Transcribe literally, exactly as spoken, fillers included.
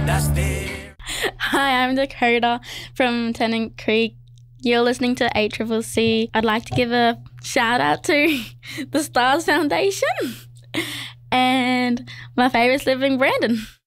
Hi, I'm Dakota from Tennant Creek. You're listening to A C C C. I'd like to give a shout out to the Stars Foundation and my favourite sibling, Brandon.